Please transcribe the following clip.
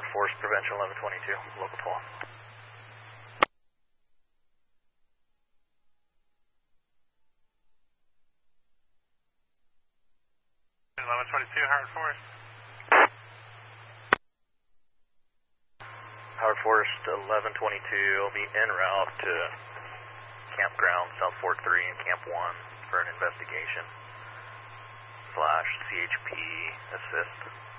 Force Prevention 1122, local 12. 1122, Howard Forest. Howard Forest 1122 will be en route to Campground South Fork 3 and Camp 1 for an investigation / CHP assist.